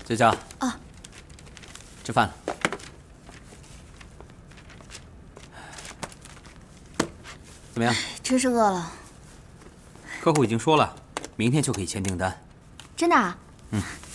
佳佳。 啊。 吃饭了。怎么样？ 真是饿了。 客户已经说了，明天就可以签订单。 真的啊？ 嗯。